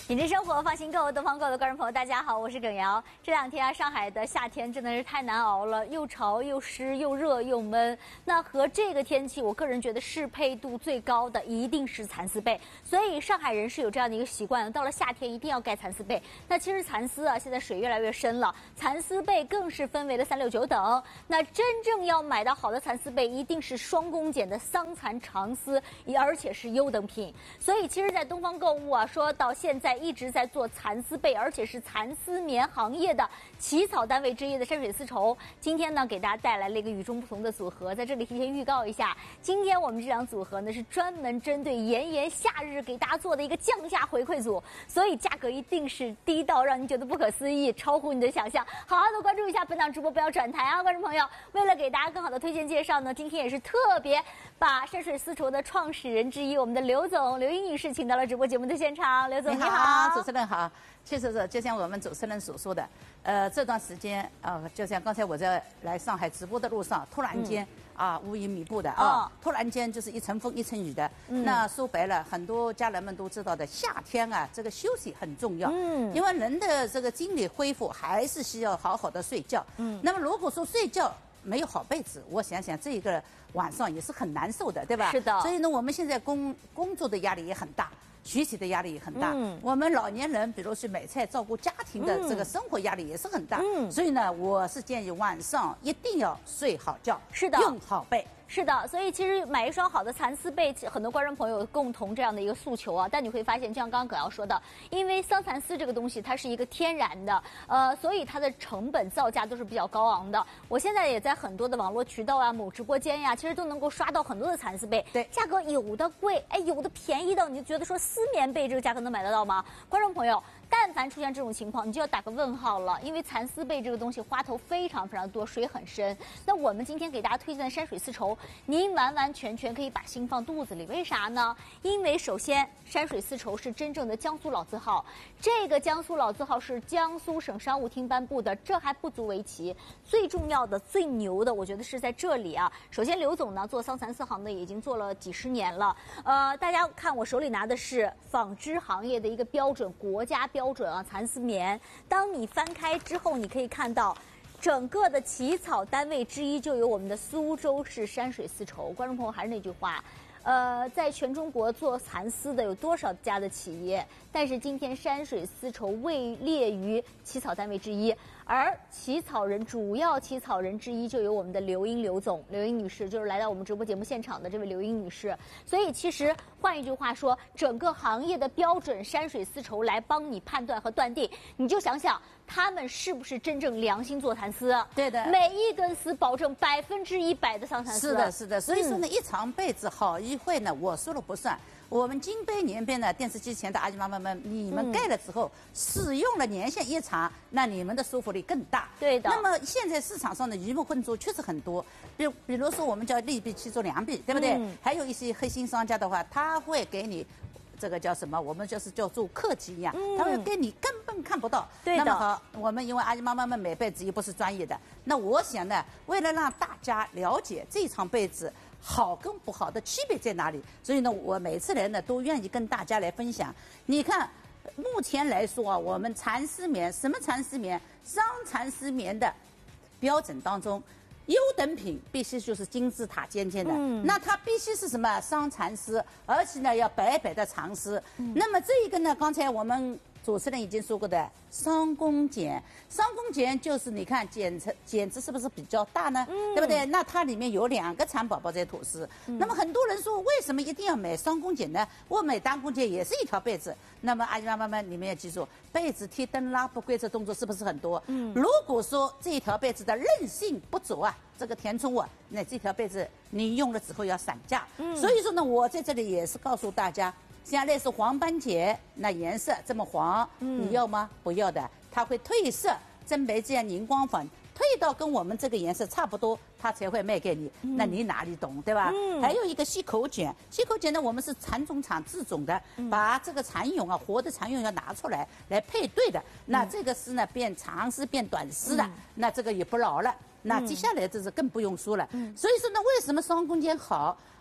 品质生活，放心购，东方购的观众朋友，大家好，我是耿瑶。这两天啊，上海的夏天真的是太难熬了，又潮又湿又热又闷。那和这个天气，我个人觉得适配度最高的一定是蚕丝被。所以上海人是有这样的一个习惯，到了夏天一定要盖蚕丝被。那其实蚕丝啊，现在水越来越深了，蚕丝被更是分为了3、6、9等。那真正要买到好的蚕丝被，一定是双工剪的桑蚕长丝，而且是优等品。所以其实，在东方购物啊，说到现在一直在做蚕丝被，而且是蚕丝棉行业的起草单位之一的山水丝绸。今天呢，给大家带来了一个与众不同的组合，在这里提前预告一下，今天我们这档组合呢是专门针对炎炎夏日给大家做的一个降价回馈组，所以价格一定是低到让你觉得不可思议，超乎你的想象。好好的关注一下本档直播，不要转台啊，观众朋友。为了给大家更好的推荐介绍呢，今天也是特别把山水丝绸的创始人之一，我们的刘英女士请到了直播节目的现场。刘总你好， 主持人好。其实是就像我们主持人所说的，这段时间就像刚才我在来上海直播的路上，突然间乌云密布的突然间就是一层风一层雨的。那说白了，很多家人们都知道的，夏天啊，这个休息很重要。因为人的这个精力恢复还是需要好好的睡觉。那么如果说睡觉没有好被子，我想想这一个晚上也是很难受的，对吧？ 是的。 所以呢，我们现在工作的压力也很大。学习的压力也很大，我们老年人，比如去买菜、照顾家庭的这个生活压力也是很大，所以呢，我是建议晚上一定要睡好觉， 是的， 用好被。 是的，所以其实买一双好的蚕丝被，很多观众朋友有共同这样的一个诉求啊。但你会发现，就像刚刚葛瑶说的，因为桑蚕丝这个东西它是一个天然的，所以它的成本造价都是比较高昂的。我现在也在很多的网络渠道啊、某直播间呀，其实都能够刷到很多的蚕丝被。 对， 价格有的贵，有的便宜到你就觉得说丝棉被这个价格能买得到吗？观众朋友，但凡出现这种情况，你就要打个问号了，因为蚕丝被这个东西花头非常非常多，水很深。那我们今天给大家推荐的山水丝绸，您完完全全可以把心放肚子里。为啥呢？因为首先，山水丝绸是真正的江苏老字号，这个江苏老字号是江苏省商务厅颁布的，这还不足为奇。最重要的、最牛的，我觉得是在这里啊。首先，刘总呢做桑蚕丝行的已经做了几十年了。大家看我手里拿的是纺织行业的一个标准，国家标准啊，蚕丝棉。当你翻开之后，你可以看到整个的起草单位之一就有我们的苏州市山水丝绸。观众朋友，还是那句话，在全中国做蚕丝的有多少家的企业？但是今天山水丝绸位列于起草单位之一，而主要起草人之一就有我们的刘英女士，就是来到我们直播节目现场的这位刘英女士。所以其实换一句话说，整个行业的标准山水丝绸来帮你判断和断定，你就想想他们是不是真正良心做蚕丝？ 对的， 每一根丝保证100%的桑蚕丝。 是的，是的。所以说呢，一床被子好一会呢，我说了不算。我们金杯年杯呢，电视机前的阿姨妈妈们，你们盖了之后，使用了年限一长，那你们的舒服力更大。 对的。 那么现在市场上的鱼目混珠确实很多，比如说我们叫利弊去做良币，对不对？还有一些黑心商家的话，他会给你这个叫什么？我们就是叫做客气一样，他会给你根本看不到。 对的。 那么好，我们因为阿姨妈妈们买被子也不是专业的，那我想呢，为了让大家了解这场被子好跟不好的区别在哪里，所以呢，我每次来呢都愿意跟大家来分享。你看，目前来说啊，我们蚕丝棉什么蚕丝棉，桑蚕丝棉的标准当中，优等品必须就是金字塔尖尖的，那它必须是什么桑蚕丝，而且呢要白白的长丝。那么这一个呢，刚才我们主持人已经说过的双工剪，双工剪就是你看剪子是不是比较大呢？对不对？那它里面有2个蚕宝宝在吐丝。那么很多人说，为什么一定要买双工剪呢？我买单工剪也是一条被子。那么阿姨妈妈们，你们要记住，被子踢蹬拉不规则动作是不是很多？如果说这一条被子的韧性不足啊，这个填充物，那这条被子你用了之后要散架。所以说呢，我在这里也是告诉大家。像类似黄斑结，那颜色这么黄，你要吗？不要的，它会褪色，真白这样凝光粉，褪到跟我们这个颜色差不多，它才会卖给你。那你哪里懂，对吧？还有一个细口剪，细口剪呢，我们是蚕种厂自种的，把这个蚕蛹啊，活的蚕蛹要拿出来配对的。那这个丝呢，变长丝变短丝的，那这个也不老了。那接下来这是更不用说了。所以说呢，为什么双工剪好？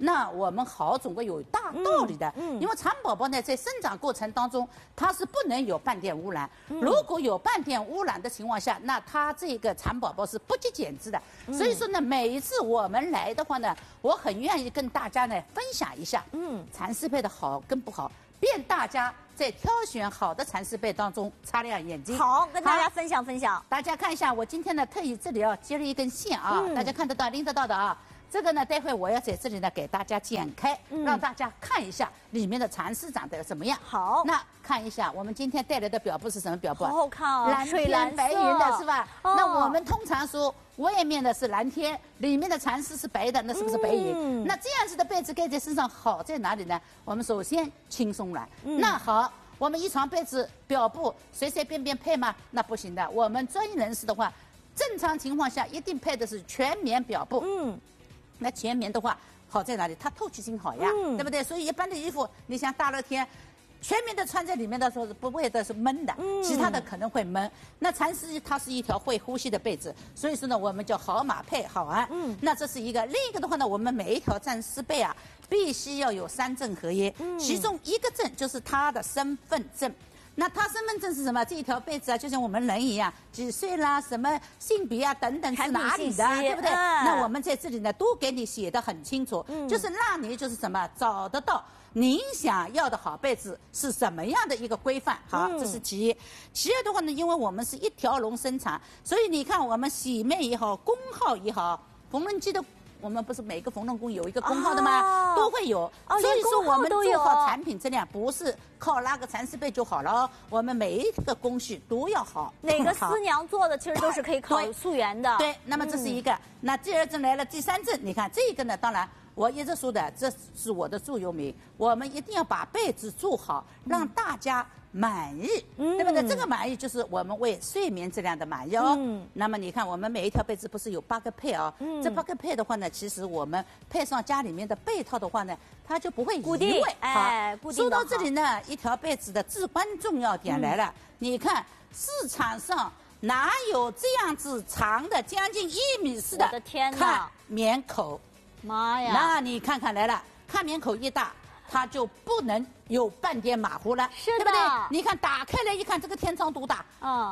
那我们好总归有大道理的。因为蚕宝宝呢，在生长过程当中，它是不能有半点污染。如果有半点污染的情况下，那它这个蚕宝宝是不计减脂的。所以说呢，每一次我们来的话呢，我很愿意跟大家呢分享一下，蚕丝被的好跟不好，便大家在挑选好的蚕丝被当中擦亮眼睛。 好，跟大家分享分享。 大家看一下，我今天呢特意这里接了一根线啊，大家看得到、拎得到的啊。这个呢，待会我要在这里呢给大家剪开，让大家看一下里面的蚕丝长得怎么样。 好， 那看一下我们今天带来的表布是什么表布啊？ 好好看哦， 蓝天白云的是吧？那我们通常说外面的是蓝天，里面的蚕丝是白的，那是不是白云？那这样子的被子盖在身上好在哪里呢？我们首先轻松软。那好。我们一床被子表布随随便便配吗？那不行的。我们专业人士的话，正常情况下一定配的是全棉表布。那全棉的话好在哪里？它透气性好呀，对不对？所以一般的衣服，你像大热天，全棉的穿在里面的时候是不会的是闷的，其他的可能会闷。那蚕丝它是一条会呼吸的被子，所以说呢，我们叫好马配好安。那这是一个。另一个的话呢，我们每一条蚕丝被啊，必须要有3证合一，其中一个证就是它的身份证。那他身份证是什么？这一条被子啊，就像我们人一样，几岁啦，什么性别啊等等是哪里的，对不对？那我们在这里呢，都给你写得很清楚，就是让你就是什么找得到您想要的好被子是什么样的一个规范。好，这是其一。其二的话呢，因为我们是一条龙生产，所以你看我们洗面也好，工号也好，缝纫机的。我们不是每个缝纫工有一个工号的吗？都会有。所以说我们做好产品质量，不是靠拉个蚕丝被就好了哦。我们每一个工序都要好。 哪个丝娘做的其实都是可以考溯源的。 对，那么这是一个。那第二证来了，第三证，你看这个呢，当然我一直说的，这是我的座右铭，我们一定要把被子做好，让大家满意，对不对？这个满意就是我们为睡眠质量的满意哦。那么你看，我们每一条被子不是有8个配哦？这8个配的话呢，其实我们配上家里面的被套的话呢，它就不会移位。 哎，固定。 说到这里呢，一条被子的至关重要点来了。你看市场上哪有这样子长的将近1.4米的？ 我的天哪！ 看棉口， 妈呀！ 那你看看来了，看棉口一大。它就不能有半点马虎了， 是的， 对不对？你看打开来一看，这个天窗多大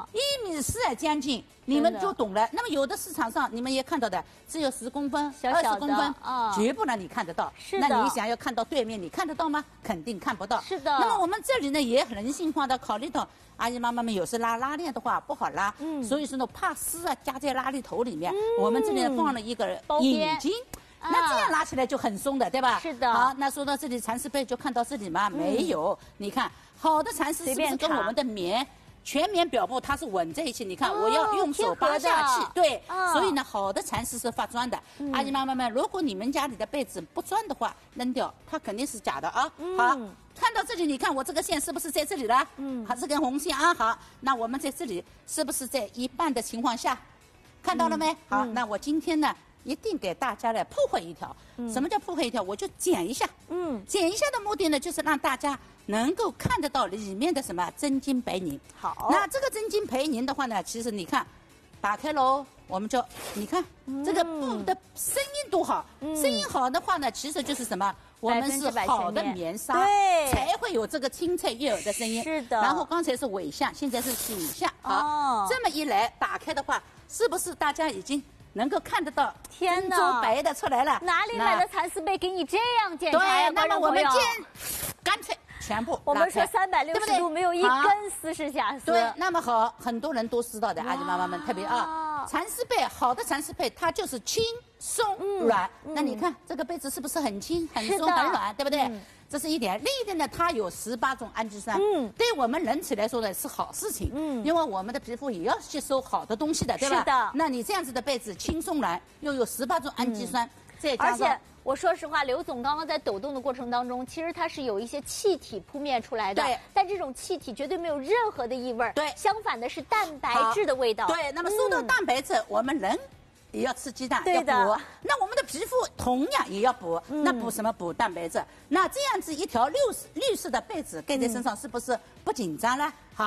？1.4米将近，你们就懂了。那么有的市场上你们也看到的，只有10公分、20公分，绝不让你看得到。 是的。 那你想要看到对面，你看得到吗？肯定看不到。 是的。 那么我们这里呢，也很人性化的考虑到阿姨妈妈们有时拉链的话不好拉，所以说呢，怕丝啊夹在拉链头里面，我们这里放了一个引巾。那这样拉起来就很松的，对吧？ 是的。 好，那说到这里，蚕丝被就看到这里吗？没有。你看，好的蚕丝是不是跟我们的全棉表布它是吻在一起？你看，我要用手扒下去，对。所以呢，好的蚕丝是发钻的。阿姨妈妈们，如果你们家里的被子不钻的话，扔掉，它肯定是假的啊。好，看到这里，你看我这个线是不是在这里了？还是根红线啊？好，那我们在这里是不是在一半的情况下？看到了没？好，那我今天呢？一定给大家来破坏一条。什么叫破坏一条？我就剪一下。剪一下的目的呢，就是让大家能够看得到里面的什么真金白银。 好， 那这个真金白银的话呢，其实你看，打开喽，我们就你看这个布的声音多好。声音好的话呢，其实就是什么？我们是好的棉纱， 对， 才会有这个清脆悦耳的声音。 是的。 然后刚才是尾项，现在是颈项。好，这么一来打开的话，是不是大家已经能够看得到珍珠白的出来了？ 哪里买的蚕丝被给你这样检查呀？ 对，那么我们干脆全部我们说360度没有一根丝是假丝。 对，那么好，很多人都知道的，阿姨妈妈们特别蚕丝被好的蚕丝被它就是轻松软。那你看这个被子是不是很轻、很松、很软，对不对？这是一点。另一点呢，它有18种氨基酸，对我们人体来说呢是好事情，因为我们的皮肤也要吸收好的东西的，对吧？ 是的。 那你这样子的被子轻松软，又有18种氨基酸，再加上。 而且我说实话，刘总刚刚在抖动的过程当中，其实它是有一些气体扑面出来的， 对。 但这种气体绝对没有任何的异味， 对。 相反的是蛋白质的味道， 对。那么说到蛋白质，我们人也要吃鸡蛋， 要补。那我们的皮肤同样也要补，那补什么？补蛋白质。那这样子一条绿色的被子盖在身上，是不是不紧张了？好，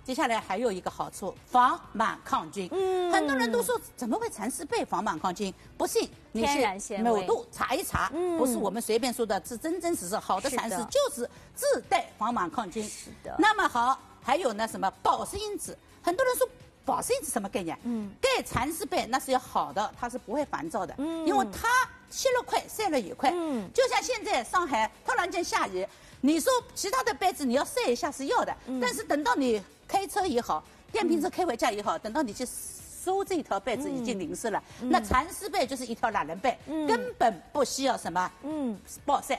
接下来还有一个好处，防螨抗菌。很多人都说怎么会蚕丝被防螨抗菌？不信你天然去纤维某度查一查，不是我们随便说的，是真真实实好的蚕丝是的就是自带防螨抗菌。 是的那么好，还有呢什么保湿因子？很多人说保湿因子什么概念？盖蚕丝被那是要好的，它是不会烦躁的，因为它吸了快，晒了也快。就像现在上海突然间下雨，你说其他的被子你要晒一下是要的，但是等到你开车也好，电瓶车开回家也好，等到你去收这条被子已经淋湿了。那蚕丝被就是一条懒人被，根本不需要什么暴晒。